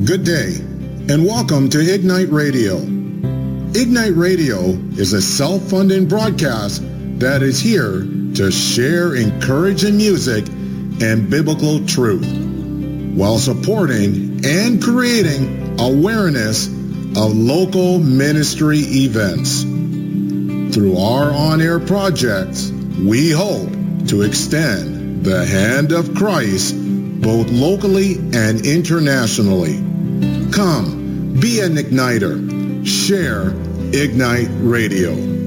Good day, and welcome to Ignite Radio. Ignite Radio is a self-funding broadcast that is here to share encouraging music and biblical truth while supporting and creating awareness of local ministry events. Through our on-air projects, we hope to extend the hand of Christ both locally and internationally. Come, be an igniter. Share Ignite Radio.